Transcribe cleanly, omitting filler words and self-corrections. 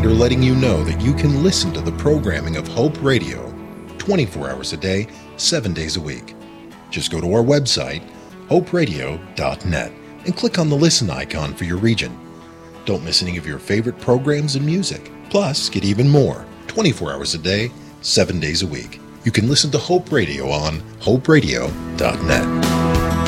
reminder letting you know that you can listen to the programming of Hope Radio 24 hours a day, 7 days a week. Just go to our website, hoperadio.net, and click on the listen icon for your region. Don't miss any of your favorite programs and music. Plus, get even more 24 hours a day, 7 days a week. You can listen to Hope Radio on hoperadio.net.